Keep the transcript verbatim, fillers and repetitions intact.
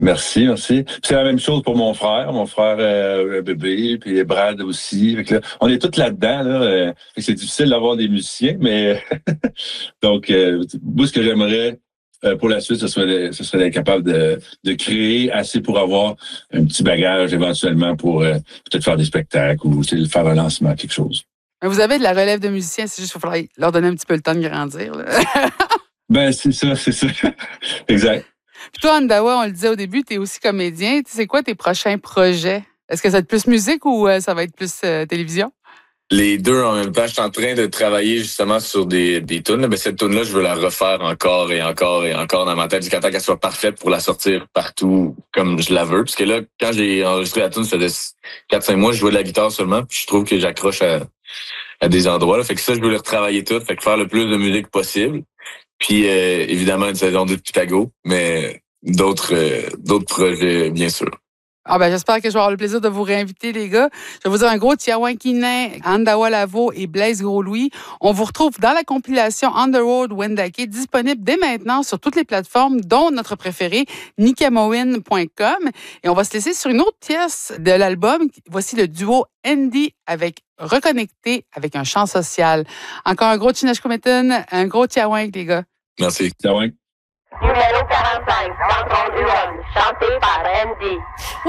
Merci, merci. C'est la même chose pour mon frère. Mon frère euh, un bébé, puis Brad aussi. Fait que là, on est tous là-dedans. Là, euh, fait que c'est difficile d'avoir des musiciens, mais donc euh, moi, ce que j'aimerais euh, pour la suite, ce serait, de- ce serait d'être capable de, de créer assez pour avoir un petit bagage éventuellement pour euh, peut-être faire des spectacles ou tu sais, faire un lancement, quelque chose. Mais vous avez de la relève de musiciens, c'est juste qu'il va falloir leur donner un petit peu le temps de grandir. Là. Ben c'est ça, c'est ça. Exact. Puis toi, Andawa, on le disait au début, tu es aussi comédien. Tu sais, c'est quoi tes prochains projets? Est-ce que ça va être plus musique ou euh, ça va être plus euh, télévision? Les deux en même temps. Je suis en train de travailler justement sur des, des tunes. Mais cette tune-là, je veux la refaire encore et encore et encore dans ma tête jusqu'à temps qu'elle soit parfaite pour la sortir partout comme je la veux. Parce que là, quand j'ai enregistré la tune, ça faisait quatre cinq mois, je jouais de la guitare seulement. Puis je trouve que j'accroche à, à des endroits. Là. Fait que ça, je veux le retravailler tout. Fait que faire le plus de musique possible. Puis euh, évidemment, une saison deux de Chicago. Mais d'autres euh, d'autres projets, bien sûr. Ah ben, j'espère que je vais avoir le plaisir de vous réinviter, les gars. Je vais vous dire un gros Tiawankinen, Andawa Lavo et Blaise Gros-Louis. On vous retrouve dans la compilation On the Road Wendake, disponible dès maintenant sur toutes les plateformes, dont notre préféré, nikamowin point com. Et on va se laisser sur une autre pièce de l'album. Voici le duo Andy avec Reconnecté avec un chant social. Encore un gros Chinashkumetin, un gros Tiawank, les gars. Merci. Tiawank. Numéro quarante-cinq, Centre Huron, chanté par Andy.